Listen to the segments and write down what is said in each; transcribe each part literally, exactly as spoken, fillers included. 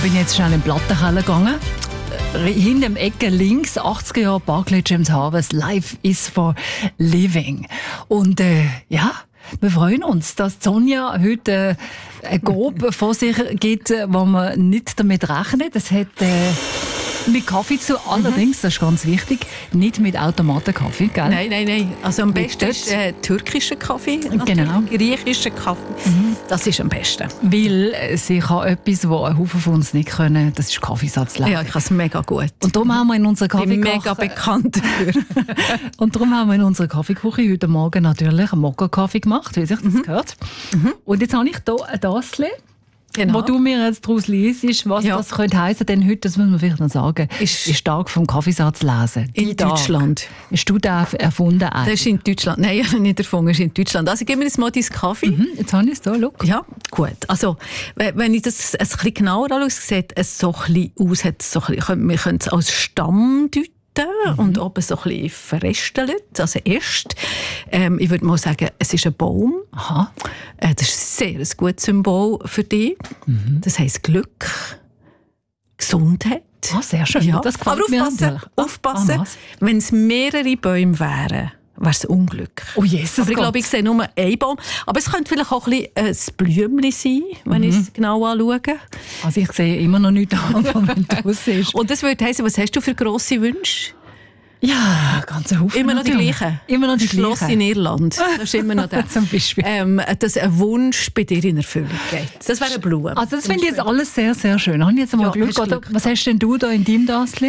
bin jetzt schnell in den Plattenkeller gegangen. Hinter dem Ecke links, achtziger Jahre, Barclay James Harvest, Life is for Living. Und äh, ja, wir freuen uns, dass Sonja heute äh, eine Grobe vor sich gibt, wo man nicht damit rechnet. Es hat äh, mit Kaffee zu, allerdings, das ist ganz wichtig, nicht mit Automatenkaffee, gell? Nein, nein, nein. Also am Mit besten ist äh, türkischer Kaffee. Genau. Griechischer Kaffee. Mhm. Das ist am besten. Weil äh, sie kann etwas, was ein Haufen von uns nicht können, das ist Kaffeesatz lesen. Ja, ich kann es mega gut. Und darum haben wir in unserer Ich bin Kaffeeküche... mega bekannt dafür. Und darum haben wir in unserer Kaffeeküche heute Morgen natürlich einen Mokka-Kaffee gemacht, wie sich das mhm. gehört. Mhm. Und jetzt habe ich hier ein Tassel, Genau. wo du mir jetzt daraus liest, was Ja. das könnte heissen. Denn heute, das muss man vielleicht noch sagen, Ist- ist stark vom Kaffeesatz lesen. In Die Tag. Deutschland. Hast du den erfunden? Das ist in Deutschland. Nein, ich habe nicht erfunden, das ist in Deutschland. Also gib mir jetzt mal deinen Kaffee. Mhm, jetzt habe ich es hier, schau. Ja, gut. Also, wenn wenn ich das ein bisschen genauer anschaue, sieht es so ein bisschen aus, hat es so ein bisschen, wir können es als Stamm deuten. Mhm. Und oben so ein bisschen verrestelt, also erst. Ähm, ich würde mal sagen, es ist ein Baum. Aha. Äh, das ist sehr ein gutes Symbol für dich. Mhm. Das heisst Glück, Gesundheit. Ah, sehr schön. Ja. Das gefällt Aber mir aufpassen, natürlich. Ah, aufpassen. ah, was? Wenn es mehrere Bäume wären, wäre es Unglück. Oh Jesus Aber ich Gott. glaube, ich sehe nur einen Baum. Aber es könnte vielleicht auch ein, bisschen ein Blümchen sein, wenn Mhm. ich es genau anschaue. Also ich sehe immer noch nichts an, wenn du es siehst. Und das würde heissen, was hast du für grosse Wünsche? Ja, ganz ein Haufen. Immer noch die natürlich. gleichen. Immer noch die Schloss gleichen. in Irland. Das ist immer noch der. Zum Beispiel. Ähm, dass ein Wunsch bei dir in Erfüllung geht. Das wäre eine Blume. Also das finde ich jetzt alles sehr, sehr schön. Habe ich jetzt mal Ja, Glück, hast oder? Glück Was hast denn du da in deinem Tassel?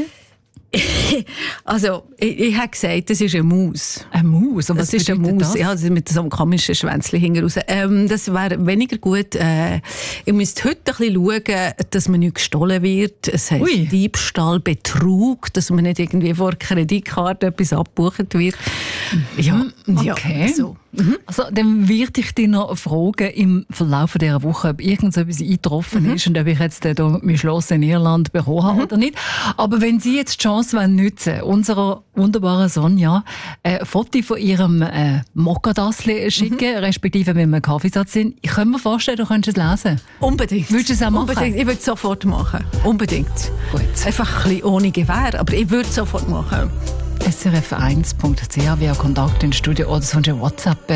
Also, ich, ich habe gesagt, das ist eine Maus. Eine Maus? Und was Das ist eine bedeutet Maus, das? ja, also mit so einem komischen Schwänzchen hinten raus. Ähm, das wäre weniger gut. Äh, ihr müsst heute ein bisschen schauen, dass man nicht gestohlen wird. Es heisst Ui. Diebstahl, Betrug, dass man nicht irgendwie vor Kreditkarte etwas abgebucht wird. Ja, ja, Okay. so. Also, dann würde ich dich noch fragen, im Verlauf dieser Woche, ob irgendetwas eingetroffen Mhm. ist und ob ich jetzt äh, da mein Schloss in Irland bekommen habe oder nicht. Aber wenn Sie jetzt die Chance wollen nutzen, unserer wunderbaren Sonja ein Foto von ihrem äh, Mokka-Tassel schicken, respektive wenn wir einen Kaffeesatz sind, ich kann mir vorstellen, du könntest es lesen. Unbedingt. Würdest du es auch machen? Unbedingt. Ich würde es sofort machen. Unbedingt. Gut. Einfach ein bisschen ohne Gewehr, aber ich würde es sofort machen. S R F eins punkt c h via Kontakt ins Studio oder sonst ein WhatsApp